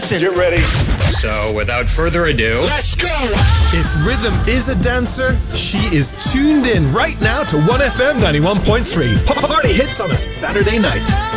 lesson. Get ready. So, without further ado, Let's go. If rhythm is a dancer, she is tuned in right now to 1FM 91.3. Party hits on a Saturday night.